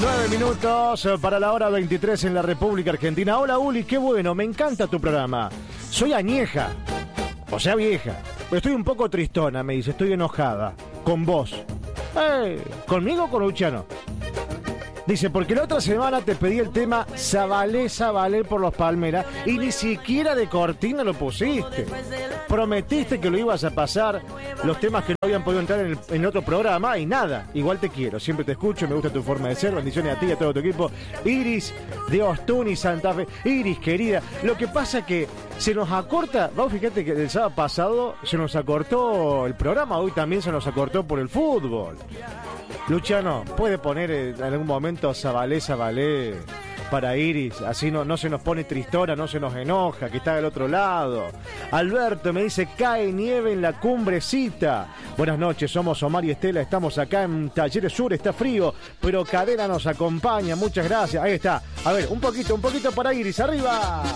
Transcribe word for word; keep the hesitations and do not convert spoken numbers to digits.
Nueve minutos para la hora veintitrés en la República Argentina. Hola Uli, qué bueno, me encanta tu programa. Soy añeja, o sea vieja. Estoy un poco tristona, me dice, estoy enojada. Con vos. Eh, ¿Conmigo o con Luciano? Dice, porque la otra semana te pedí el tema Zabalé, Zabalé por los Palmeras y ni siquiera de cortina lo pusiste. Prometiste que lo ibas a pasar, los temas que no habían podido entrar en el, en otro programa y nada. Igual te quiero, siempre te escucho, me gusta tu forma de ser. Bendiciones a ti y a todo tu equipo. Iris de Ostuni, Santa Fe. Iris, querida, lo que pasa que se nos acorta, vamos, fíjate que el sábado pasado se nos acortó el programa, hoy también se nos acortó por el fútbol. Luciano, ¿puede poner en algún momento Zabalé, Zabalé para Iris? Así no, no se nos pone tristona, no se nos enoja, que está del otro lado. Alberto me dice, cae nieve en la cumbrecita. Buenas noches, somos Omar y Estela, estamos acá en Talleres Sur, está frío, pero Cadena nos acompaña, muchas gracias. Ahí está, a ver, un poquito, un poquito para Iris, arriba.